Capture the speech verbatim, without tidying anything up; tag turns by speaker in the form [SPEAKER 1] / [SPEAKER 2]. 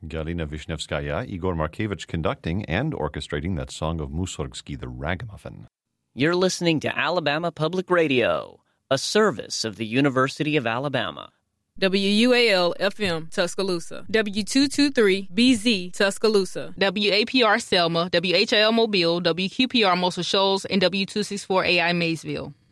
[SPEAKER 1] Galina Vishnevskaya, Igor Markevich conducting and orchestrating that song of Mussorgsky, the Ragamuffin.
[SPEAKER 2] You're listening to Alabama Public Radio, a service of the University of Alabama.
[SPEAKER 3] W U A L F M, Tuscaloosa. W two twenty-three B Z, Tuscaloosa. W A P R, Selma. W H I L, Mobile. W Q P R, Muscle Shoals. And W two sixty-four A I, Maysville.